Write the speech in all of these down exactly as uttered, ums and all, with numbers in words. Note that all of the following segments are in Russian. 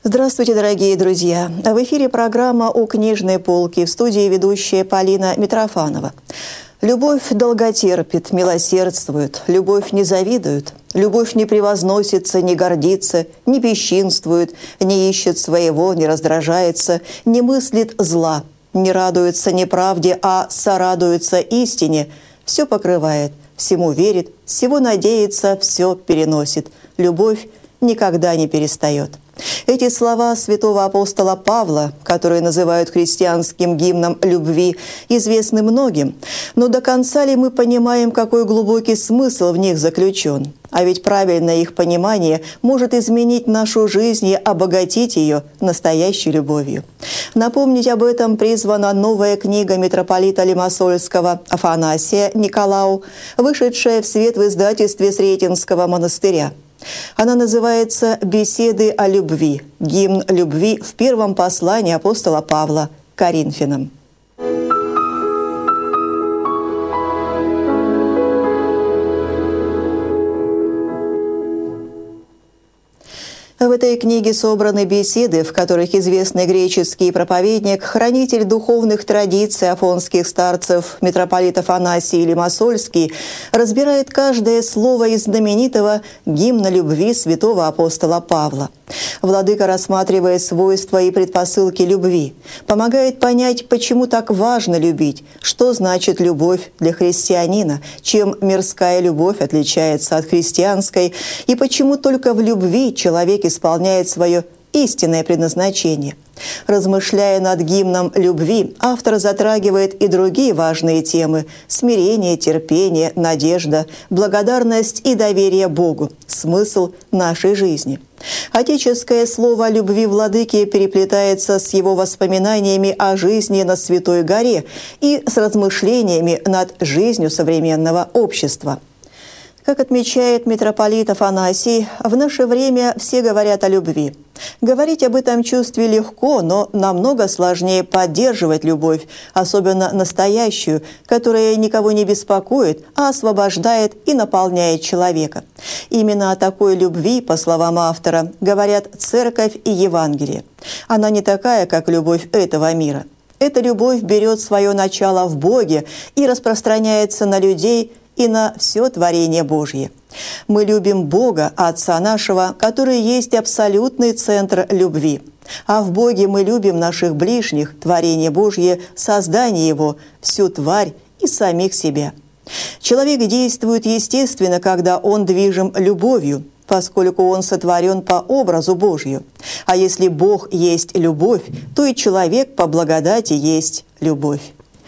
Здравствуйте, дорогие друзья! В эфире программа «У книжной полки», в студии ведущая Полина Митрофанова. Любовь долготерпит, милосердствует, любовь не завидует, любовь не превозносится, не гордится, не бесчинствует, не ищет своего, не раздражается, не мыслит зла, не радуется неправде, а сорадуется истине, все покрывает, всему верит, всего надеется, все переносит. Любовь никогда не перестает. Эти слова святого апостола Павла, которые называют христианским гимном любви, известны многим, но до конца ли мы понимаем, какой глубокий смысл в них заключен? А ведь правильное их понимание может изменить нашу жизнь и обогатить ее настоящей любовью. Напомнить об этом призвана новая книга митрополита Лимассольского Афанасия Николау, вышедшая в свет в издательстве Сретенского монастыря. Она называется «Беседы о любви. Гимн любви» в первом послании апостола Павла к Коринфянам. В этой книге собраны беседы, в которых известный греческий проповедник, хранитель духовных традиций афонских старцев, митрополит Афанасий Лимассольский, разбирает каждое слово из знаменитого гимна любви святого апостола Павла. Владыка рассматривает свойства и предпосылки любви, помогает понять, почему так важно любить, что значит любовь для христианина, чем мирская любовь отличается от христианской, и почему только в любви человек исполняет свое истинное предназначение. Размышляя над гимном любви, автор затрагивает и другие важные темы – смирение, терпение, надежда, благодарность и доверие Богу, смысл нашей жизни. Отеческое слово любви владыки переплетается с его воспоминаниями о жизни на Святой горе и с размышлениями над жизнью современного общества. Как отмечает митрополит Афанасий, в наше время все говорят о любви. Говорить об этом чувстве легко, но намного сложнее поддерживать любовь, особенно настоящую, которая никого не беспокоит, а освобождает и наполняет человека. Именно о такой любви, по словам автора, говорят Церковь и Евангелие. Она не такая, как любовь этого мира. Эта любовь берет свое начало в Боге и распространяется на людей и на все творение Божье. Мы любим Бога, Отца нашего, который есть абсолютный центр любви. А в Боге мы любим наших ближних, творение Божье, создание Его, всю тварь и самих себя. Человек действует естественно, когда он движим любовью, поскольку он сотворен по образу Божью. А если Бог есть любовь, то и человек по благодати есть любовь.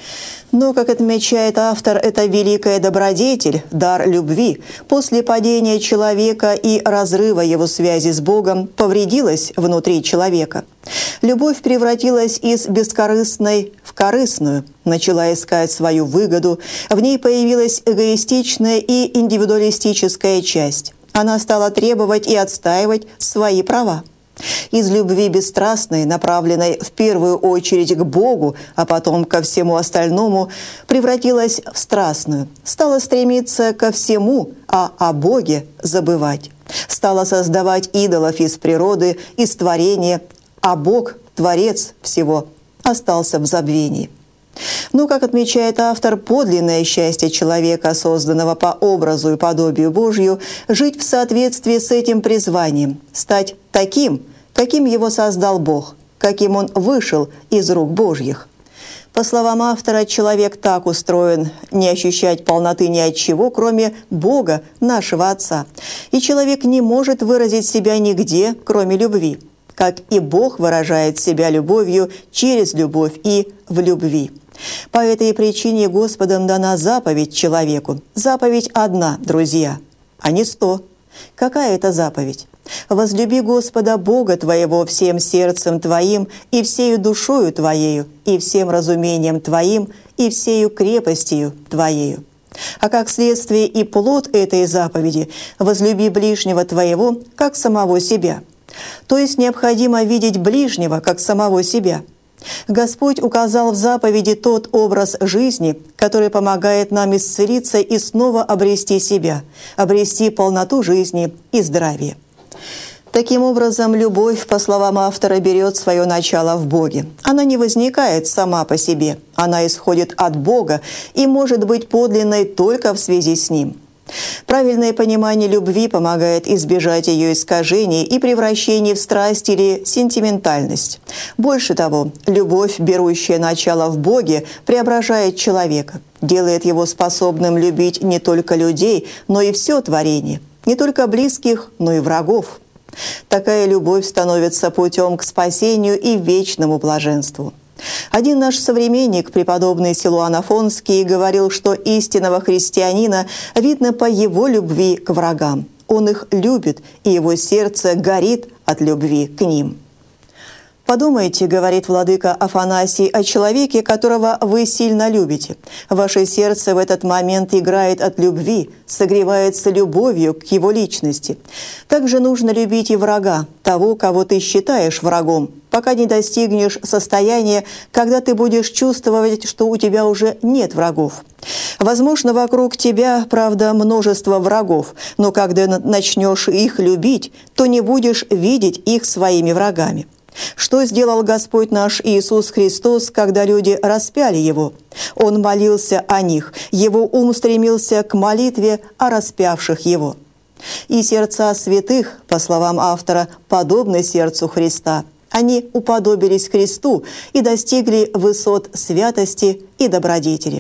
Но, как отмечает автор, это великая добродетель, дар любви, после падения человека и разрыва его связи с Богом повредилась внутри человека. Любовь превратилась из бескорыстной в корыстную, начала искать свою выгоду, в ней появилась эгоистичная и индивидуалистическая часть. Она стала требовать и отстаивать свои права. Из любви бесстрастной, направленной в первую очередь к Богу, а потом ко всему остальному, превратилась в страстную, стала стремиться ко всему, а о Боге забывать. Стала создавать идолов из природы, из творения, а Бог, Творец всего, остался в забвении. Но, как отмечает автор, подлинное счастье человека, созданного по образу и подобию Божью, жить в соответствии с этим призванием, стать таким, каким его создал Бог, каким он вышел из рук Божьих. По словам автора, человек так устроен не ощущать полноты ни от чего, кроме Бога, нашего Отца. И человек не может выразить себя нигде, кроме любви, как и Бог выражает себя любовью через любовь и в любви. По этой причине Господом дана заповедь человеку. Заповедь одна, друзья, а не сто. Какая это заповедь? «Возлюби Господа Бога твоего всем сердцем твоим, и всею душою твоею, и всем разумением твоим, и всею крепостью твоею». А как следствие и плод этой заповеди «возлюби ближнего твоего, как самого себя». То есть необходимо видеть ближнего, как самого себя. Господь указал в заповеди тот образ жизни, который помогает нам исцелиться и снова обрести себя, обрести полноту жизни и здравие. Таким образом, любовь, по словам автора, берет свое начало в Боге. Она не возникает сама по себе. Она исходит от Бога и может быть подлинной только в связи с Ним. Правильное понимание любви помогает избежать ее искажений и превращений в страсть или сентиментальность. Больше того, любовь, берущая начало в Боге, преображает человека, делает его способным любить не только людей, но и все творение, не только близких, но и врагов. Такая любовь становится путем к спасению и вечному блаженству. Один наш современник, преподобный Силуан Афонский, говорил, что истинного христианина видно по его любви к врагам. Он их любит, и его сердце горит от любви к ним. «Подумайте, — говорит владыка Афанасий, — о человеке, которого вы сильно любите. Ваше сердце в этот момент играет от любви, согревается любовью к его личности. Также нужно любить и врага, того, кого ты считаешь врагом, пока не достигнешь состояния, когда ты будешь чувствовать, что у тебя уже нет врагов. Возможно, вокруг тебя, правда, множество врагов, но когда начнешь их любить, то не будешь видеть их своими врагами. Что сделал Господь наш Иисус Христос, когда люди распяли Его? Он молился о них, Его ум стремился к молитве о распявших Его. И сердца святых, по словам автора, подобны сердцу Христа. Они уподобились Христу и достигли высот святости и добродетели.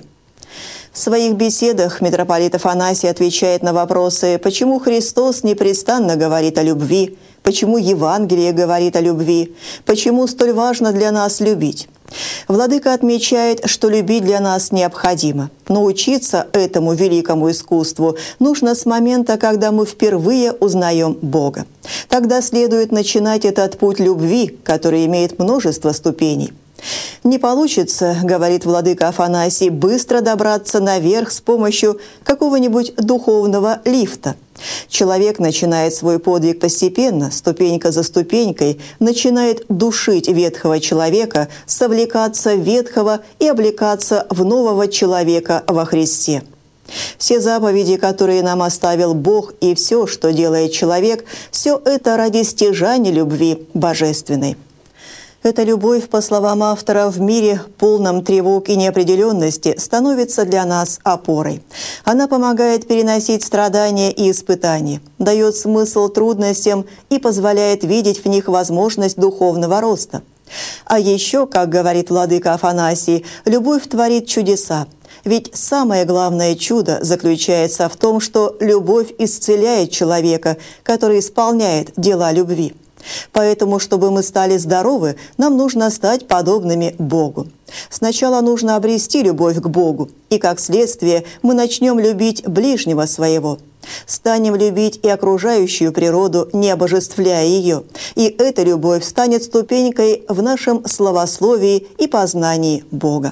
В своих беседах митрополит Афанасий отвечает на вопросы, почему Христос непрестанно говорит о любви, почему Евангелие говорит о любви, почему столь важно для нас любить. Владыка отмечает, что любить для нас необходимо. Но учиться этому великому искусству нужно с момента, когда мы впервые узнаем Бога. Тогда следует начинать этот путь любви, который имеет множество ступеней. «Не получится, — говорит владыка Афанасий, — быстро добраться наверх с помощью какого-нибудь духовного лифта. Человек начинает свой подвиг постепенно, ступенька за ступенькой, начинает душить ветхого человека, совлекаться в ветхого и облекаться в нового человека во Христе. Все заповеди, которые нам оставил Бог, и все, что делает человек, все это ради стяжания любви божественной». Эта любовь, по словам автора, в мире, полном тревог и неопределенности, становится для нас опорой. Она помогает переносить страдания и испытания, дает смысл трудностям и позволяет видеть в них возможность духовного роста. А еще, как говорит владыка Афанасий, любовь творит чудеса. Ведь самое главное чудо заключается в том, что любовь исцеляет человека, который исполняет дела любви. Поэтому, чтобы мы стали здоровы, нам нужно стать подобными Богу. Сначала нужно обрести любовь к Богу, и как следствие мы начнем любить ближнего своего. Станем любить и окружающую природу, не обожествляя ее, и эта любовь станет ступенькой в нашем славословии и познании Бога.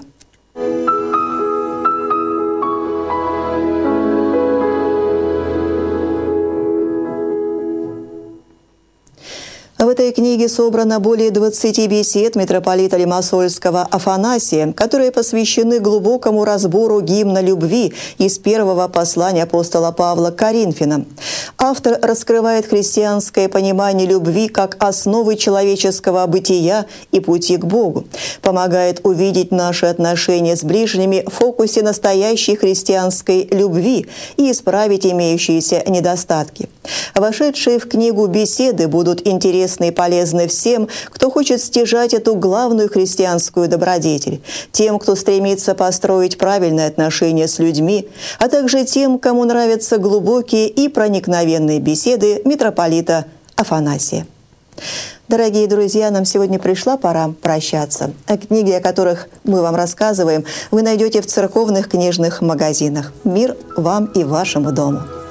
В этой книге собрано более двадцати бесед митрополита Лимассольского Афанасия, которые посвящены глубокому разбору гимна любви из первого послания апостола Павла к Коринфянам. Автор раскрывает христианское понимание любви как основы человеческого бытия и пути к Богу, помогает увидеть наши отношения с ближними в фокусе настоящей христианской любви и исправить имеющиеся недостатки. Вошедшие в книгу беседы будут интересны и полезны всем, кто хочет стяжать эту главную христианскую добродетель, тем, кто стремится построить правильные отношения с людьми, а также тем, кому нравятся глубокие и проникновенные беседы митрополита Афанасия. Дорогие друзья, нам сегодня пришла пора прощаться. А книги, о которых мы вам рассказываем, вы найдете в церковных книжных магазинах. Мир вам и вашему дому!